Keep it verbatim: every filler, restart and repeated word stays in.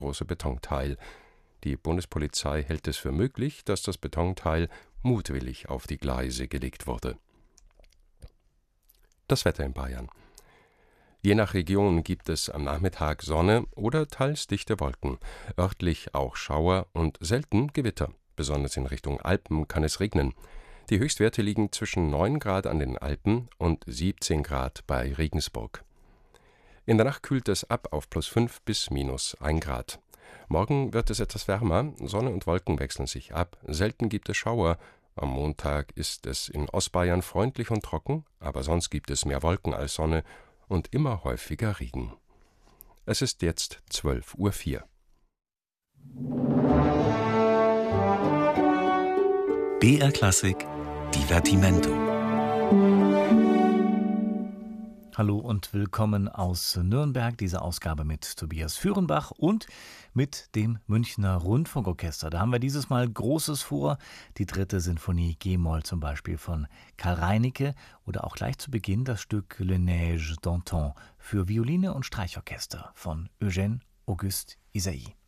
große Betonteil. Die Bundespolizei hält es für möglich, dass das Betonteil mutwillig auf die Gleise gelegt wurde. Das Wetter in Bayern. Je nach Region gibt es am Nachmittag Sonne oder teils dichte Wolken, örtlich auch Schauer und selten Gewitter. Besonders in Richtung Alpen kann es regnen. Die Höchstwerte liegen zwischen neun Grad an den Alpen und siebzehn Grad bei Regensburg. In der Nacht kühlt es ab auf plus fünf bis minus ein Grad. Morgen wird es etwas wärmer, Sonne und Wolken wechseln sich ab, selten gibt es Schauer. Am Montag ist es in Ostbayern freundlich und trocken, aber sonst gibt es mehr Wolken als Sonne und immer häufiger Regen. Es ist jetzt zwölf Uhr vier. B R Klassik Divertimento. Hallo und willkommen aus Nürnberg, diese Ausgabe mit Tobias Führenbach und mit dem Münchner Rundfunkorchester. Da haben wir dieses Mal Großes vor, die dritte Sinfonie G-Moll zum Beispiel von Karl Reinicke oder auch gleich zu Beginn das Stück Le Neige d'Antan für Violine und Streichorchester von Eugène Auguste Ysaÿe.